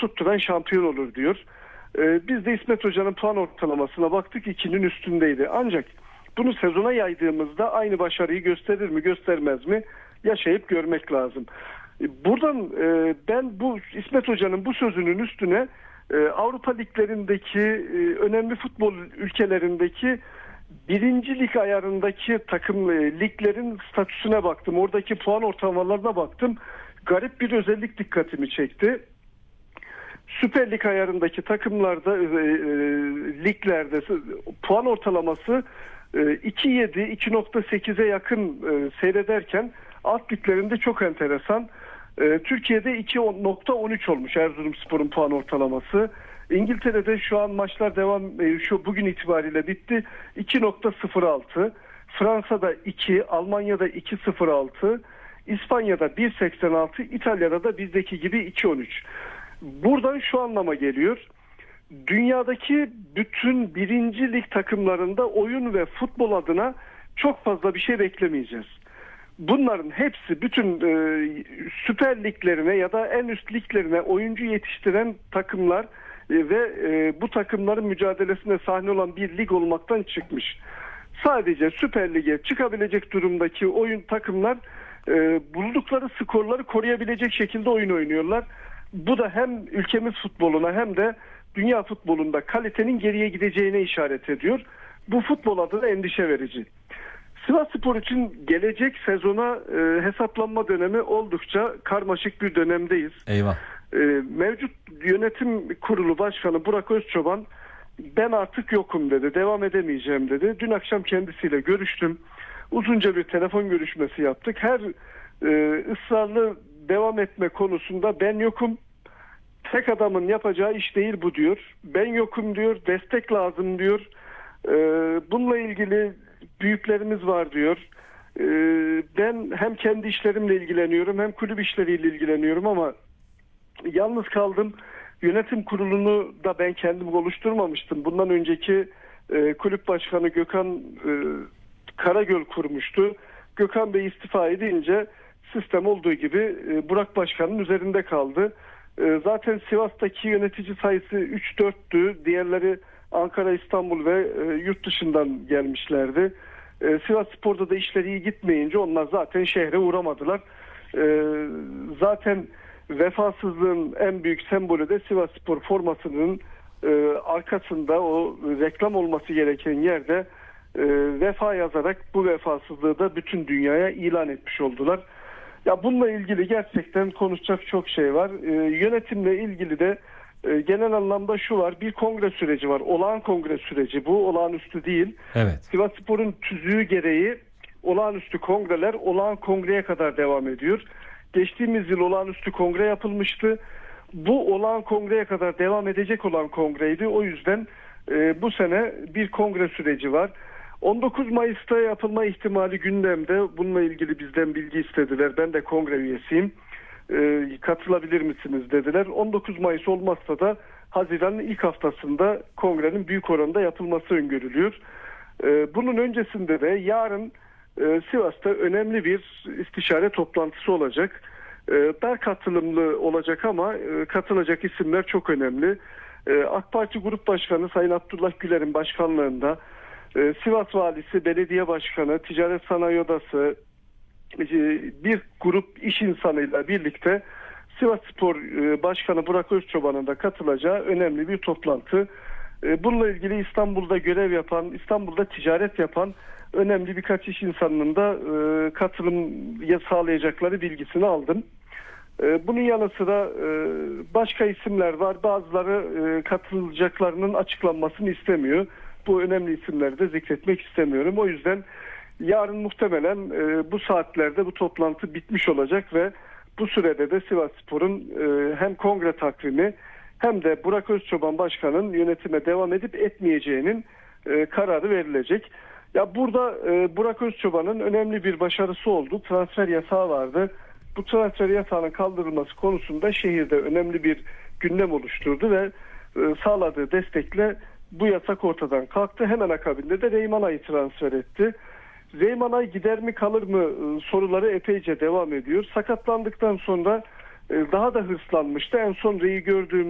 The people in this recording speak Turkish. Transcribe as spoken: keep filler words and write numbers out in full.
tutturan şampiyon olur diyor. E, biz de İsmet Hoca'nın puan ortalamasına baktık, ikinin üstündeydi. Ancak bunu sezona yaydığımızda aynı başarıyı gösterir mi göstermez mi yaşayıp görmek lazım. E, buradan e, ben bu İsmet Hoca'nın bu sözünün üstüne e, Avrupa liglerindeki e, önemli futbol ülkelerindeki birinci lig ayarındaki takım e, liglerin statüsüne baktım. Oradaki puan ortalamalarına baktım. Garip bir özellik dikkatimi çekti. Süper Lig ayarındaki takımlarda, e, e, liglerde puan ortalaması e, iki nokta yedi iki nokta sekize yakın e, seyrederken alt liglerinde çok enteresan. E, Türkiye'de iki nokta on üç olmuş Erzurumspor'un puan ortalaması. İngiltere'de şu an maçlar devam, e, şu bugün itibariyle bitti. iki nokta sıfır altı. Fransa'da iki, Almanya'da iki nokta sıfır altı, İspanya'da bir nokta seksen altı, İtalya'da da bizdeki gibi iki nokta on üç. Buradan şu anlama geliyor. Dünyadaki bütün birinci lig takımlarında oyun ve futbol adına çok fazla bir şey beklemeyeceğiz. Bunların hepsi bütün e, süper liglerine ya da en üst liglerine oyuncu yetiştiren takımlar e, ve e, bu takımların mücadelesine sahne olan bir lig olmaktan çıkmış. Sadece Süper Lig'e çıkabilecek durumdaki oyun takımlar e, buldukları skorları koruyabilecek şekilde oyun oynuyorlar. Bu da hem ülkemiz futboluna hem de dünya futbolunda kalitenin geriye gideceğine işaret ediyor. Bu futbol adına endişe verici. Sivasspor için gelecek sezona e, hesaplanma dönemi oldukça karmaşık bir dönemdeyiz. Eyvah. E, mevcut yönetim kurulu başkanı Burak Özçoban ben artık yokum dedi, devam edemeyeceğim dedi. Dün akşam kendisiyle görüştüm. Uzunca bir telefon görüşmesi yaptık. Her e, ısrarlı devam etme konusunda ben yokum, tek adamın yapacağı iş değil bu diyor. Ben yokum diyor, destek lazım diyor. E, bununla ilgili büyüklerimiz var diyor. E, ben hem kendi işlerimle ilgileniyorum hem kulüp işleriyle ilgileniyorum ama yalnız kaldım. Yönetim kurulunu da ben kendim oluşturmamıştım. Bundan önceki e, kulüp başkanı Gökhan e, Karagöl kurmuştu. Gökhan Bey istifa edince sistem olduğu gibi e, Burak Başkan'ın üzerinde kaldı. E, zaten Sivas'taki yönetici sayısı üç dörttü. Diğerleri Ankara, İstanbul ve e, yurt dışından gelmişlerdi. E, Sivasspor'da da işleri iyi gitmeyince onlar zaten şehre uğramadılar. E, zaten vefasızlığın en büyük sembolü de Sivasspor formasının e, arkasında o reklam olması gereken yerde e, vefa yazarak bu vefasızlığı da bütün dünyaya ilan etmiş oldular. Ya bununla ilgili gerçekten konuşacak çok şey var. E, yönetimle ilgili de e, genel anlamda şu var. Bir kongre süreci var. Olağan kongre süreci bu. Olağanüstü değil. Evet. Sivasspor'un tüzüğü gereği olağanüstü kongreler olağan kongreye kadar devam ediyor. Geçtiğimiz yıl olağanüstü kongre yapılmıştı. Bu olağan kongreye kadar devam edecek olan kongreydi. O yüzden e, bu sene bir kongre süreci var. on dokuz Mayıs'ta yapılma ihtimali gündemde. Bununla ilgili bizden bilgi istediler. Ben de kongre üyesiyim. E, katılabilir misiniz dediler. on dokuz Mayıs olmazsa da Haziran'ın ilk haftasında kongrenin büyük oranda yapılması öngörülüyor. E, bunun öncesinde de yarın e, Sivas'ta önemli bir istişare toplantısı olacak. E, dar katılımlı olacak ama e, katılacak isimler çok önemli. E, AK Parti Grup Başkanı Sayın Abdullah Güler'in başkanlığında Ee, Sivas Valisi, Belediye Başkanı, Ticaret Sanayi Odası, bir grup iş insanıyla birlikte Sivasspor Başkanı Burak Özçoban'ın da katılacağı önemli bir toplantı. Bununla ilgili İstanbul'da görev yapan, İstanbul'da ticaret yapan önemli birkaç iş insanının da katılım sağlayacakları bilgisini aldım. Bunun yanı sıra başka isimler var. Bazıları katılacaklarının açıklanmasını istemiyor. Bu önemli isimleri de zikretmek istemiyorum. O yüzden yarın muhtemelen e, bu saatlerde bu toplantı bitmiş olacak ve bu sürede de Sivasspor'un e, hem kongre takvimi hem de Burak Özçoban Başkan'ın yönetime devam edip etmeyeceğinin e, kararı verilecek. Ya burada e, Burak Özçoban'ın önemli bir başarısı oldu. Transfer yasağı vardı. Bu transfer yasağının kaldırılması konusunda şehirde önemli bir gündem oluşturdu ve e, sağladığı destekle bu yasak ortadan kalktı. Hemen akabinde de Reymana'yı transfer etti. Reymana gider mi kalır mı soruları epeyce devam ediyor. Sakatlandıktan sonra daha da hırslanmıştı. En son Rey'i gördüğüm